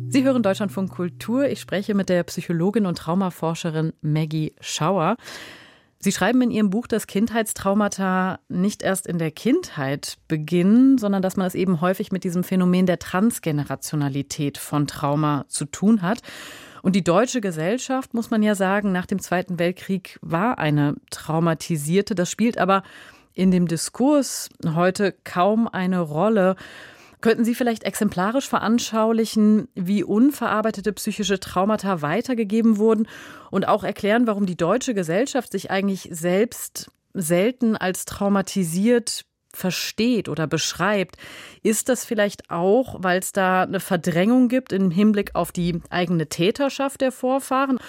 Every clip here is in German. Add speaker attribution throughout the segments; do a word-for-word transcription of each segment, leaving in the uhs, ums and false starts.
Speaker 1: Sie hören Deutschlandfunk Kultur. Ich spreche mit der Psychologin und Traumaforscherin Maggie Schauer. Sie schreiben in Ihrem Buch, dass Kindheitstraumata nicht erst in der Kindheit beginnen, sondern dass man es eben häufig mit diesem Phänomen der Transgenerationalität von Trauma zu tun hat. Und die deutsche Gesellschaft, muss man ja sagen, nach dem Zweiten Weltkrieg war eine traumatisierte. Das spielt aber in dem Diskurs heute kaum eine Rolle. Könnten Sie vielleicht exemplarisch veranschaulichen, wie unverarbeitete psychische Traumata weitergegeben wurden und auch erklären, warum die deutsche Gesellschaft sich eigentlich selbst selten als traumatisiert versteht oder beschreibt? Ist das vielleicht auch, weil es da eine Verdrängung gibt im Hinblick auf die eigene Täterschaft der Vorfahren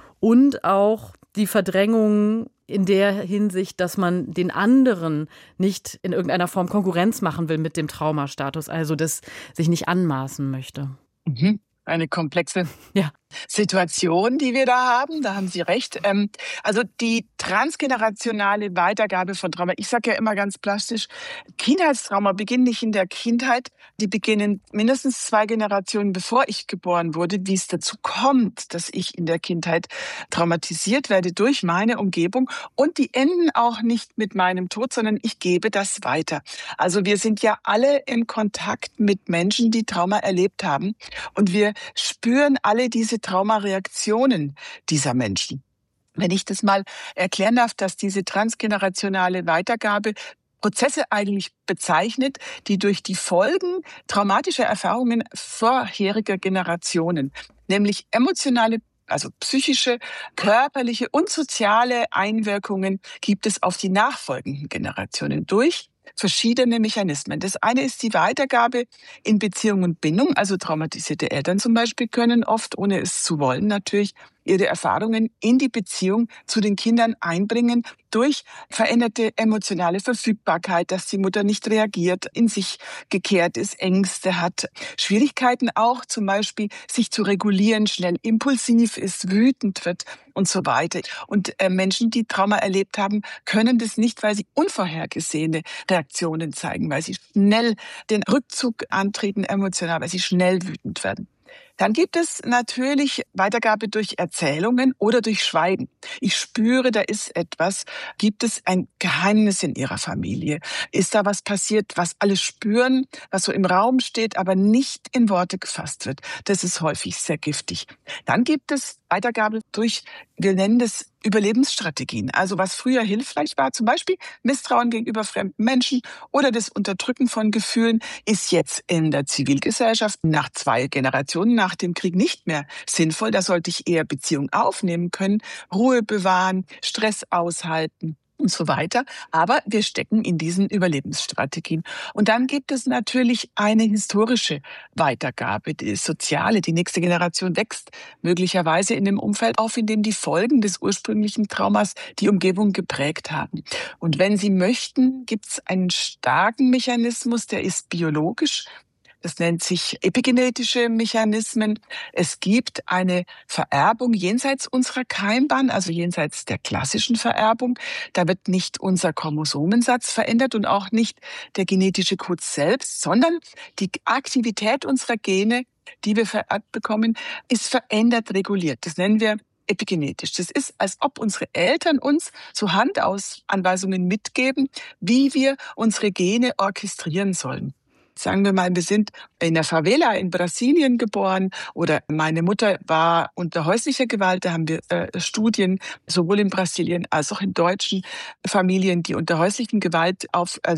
Speaker 1: und auch die Verdrängung in der Hinsicht, dass man den anderen nicht in irgendeiner Form Konkurrenz machen will mit dem Traumastatus, also das sich nicht anmaßen möchte?
Speaker 2: Mhm. Eine komplexe
Speaker 1: ja.
Speaker 2: Situation, die wir da haben. Da haben Sie recht. Ähm, also die transgenerationale Weitergabe von Trauma. Ich sage ja immer ganz plastisch, Kindheitstrauma beginnen nicht in der Kindheit. Die beginnen mindestens zwei Generationen, bevor ich geboren wurde. Wie es dazu kommt, dass ich in der Kindheit traumatisiert werde durch meine Umgebung. Und die enden auch nicht mit meinem Tod, sondern ich gebe das weiter. Also wir sind ja alle in Kontakt mit Menschen, die Trauma erlebt haben. Und wir spüren alle diese Traumareaktionen dieser Menschen. Wenn ich das mal erklären darf, dass diese transgenerationale Weitergabe Prozesse eigentlich bezeichnet, die durch die Folgen traumatischer Erfahrungen vorheriger Generationen, nämlich emotionale, also psychische, körperliche und soziale Einwirkungen gibt es auf die nachfolgenden Generationen durch verschiedene Mechanismen. Das eine ist die Weitergabe in Beziehung und Bindung. Also traumatisierte Eltern zum Beispiel können oft, ohne es zu wollen, natürlich ihre Erfahrungen in die Beziehung zu den Kindern einbringen durch veränderte emotionale Verfügbarkeit, dass die Mutter nicht reagiert, in sich gekehrt ist, Ängste hat, Schwierigkeiten auch zum Beispiel, sich zu regulieren, schnell impulsiv ist, wütend wird und so weiter. Und äh, Menschen, die Trauma erlebt haben, können das nicht, weil sie unvorhergesehene Reaktionen zeigen, weil sie schnell den Rückzug antreten emotional, weil sie schnell wütend werden. Dann gibt es natürlich Weitergabe durch Erzählungen oder durch Schweigen. Ich spüre, da ist etwas. Gibt es ein Geheimnis in Ihrer Familie? Ist da was passiert, was alle spüren, was so im Raum steht, aber nicht in Worte gefasst wird? Das ist häufig sehr giftig. Dann gibt es Weitergabe durch, wir nennen das Überlebensstrategien. Also was früher hilfreich war, zum Beispiel Misstrauen gegenüber fremden Menschen oder das Unterdrücken von Gefühlen, ist jetzt in der Zivilgesellschaft nach zwei Generationen nach dem Krieg nicht mehr sinnvoll. Da sollte ich eher Beziehungen aufnehmen können, Ruhe bewahren, Stress aushalten und so weiter. Aber wir stecken in diesen Überlebensstrategien. Und dann gibt es natürlich eine historische Weitergabe, die soziale. Die nächste Generation wächst möglicherweise in dem Umfeld auf, in dem die Folgen des ursprünglichen Traumas die Umgebung geprägt haben. Und wenn Sie möchten, gibt es einen starken Mechanismus, der ist biologisch. Das nennt sich epigenetische Mechanismen. Es gibt eine Vererbung jenseits unserer Keimbahn, also jenseits der klassischen Vererbung. Da wird nicht unser Chromosomensatz verändert und auch nicht der genetische Code selbst, sondern die Aktivität unserer Gene, die wir vererbt bekommen, ist verändert reguliert. Das nennen wir epigenetisch. Das ist, als ob unsere Eltern uns so Handausanweisungen mitgeben, wie wir unsere Gene orchestrieren sollen. Sagen wir mal, wir sind in der Favela in Brasilien geboren oder meine Mutter war unter häuslicher Gewalt. Da haben wir äh, Studien sowohl in Brasilien als auch in deutschen Familien, die unter häuslichen Gewalt auf,